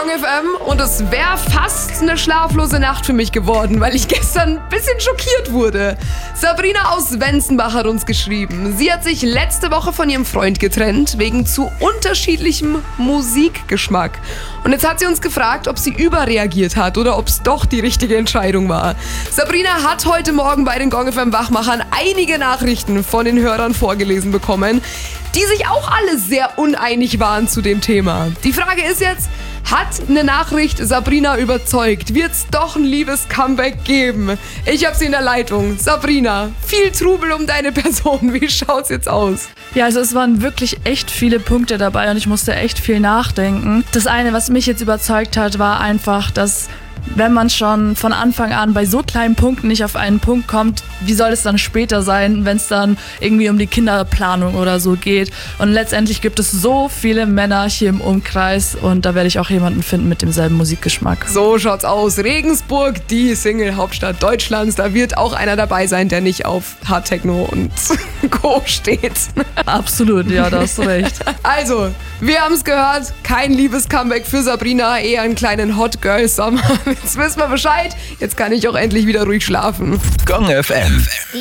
Gong FM und es wäre fast eine schlaflose Nacht für mich geworden, weil ich gestern ein bisschen schockiert wurde. Sabrina aus Wenzenbach hat uns geschrieben. Sie hat sich letzte Woche von ihrem Freund getrennt, wegen zu unterschiedlichem Musikgeschmack. Und jetzt hat sie uns gefragt, ob sie überreagiert hat oder ob es doch die richtige Entscheidung war. Sabrina hat heute Morgen bei den Gong FM Wachmachern einige Nachrichten von den Hörern vorgelesen bekommen, die sich auch alle sehr uneinig waren zu dem Thema. Die Frage ist jetzt, hat eine Nachricht Sabrina überzeugt? Wird es doch ein liebes Comeback geben? Ich habe sie in der Leitung. Sabrina, viel Trubel um deine Person. Wie schaut's jetzt aus? Ja, also es waren wirklich echt viele Punkte dabei und ich musste echt viel nachdenken. Das eine, was mich jetzt überzeugt hat, war einfach, dass wenn man schon von Anfang an bei so kleinen Punkten nicht auf einen Punkt kommt, wie soll es dann später sein, wenn es dann irgendwie um die Kinderplanung oder so geht? Und letztendlich gibt es so viele Männer hier im Umkreis und da werde ich auch jemanden finden mit demselben Musikgeschmack. So schaut's aus. Regensburg, die Single-Hauptstadt Deutschlands. Da wird auch einer dabei sein, der nicht auf Hardtechno und Co. steht. Absolut, ja, da hast du recht. Also, wir haben es gehört. Kein liebes Comeback für Sabrina, eher einen kleinen Hot Girl Summer. Jetzt wissen wir Bescheid. Jetzt kann ich auch endlich wieder ruhig schlafen. Gong FM.